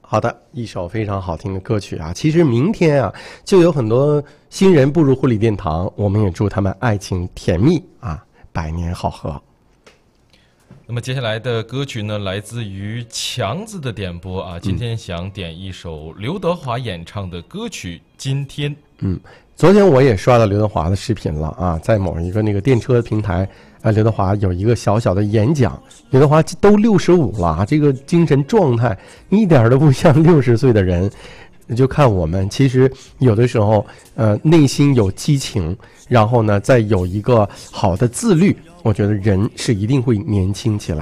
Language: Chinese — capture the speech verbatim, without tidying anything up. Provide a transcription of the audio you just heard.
好的，一首非常好听的歌曲啊！其实明天啊，就有很多新人步入婚礼殿堂，我们也祝他们爱情甜蜜啊，百年好合。 那么接下来的歌曲呢，来自于强子的点播啊，今天想点一首刘德华演唱的歌曲《今天》。 嗯，昨天我也刷到刘德华的视频了啊，在某一个那个电车平台啊，刘德华有一个小小的演讲。刘德华都六十五了，这个精神状态一点都不像六十岁的人。就看我们，其实有的时候，呃，内心有激情，然后呢，再有一个好的自律，我觉得人是一定会年轻起来。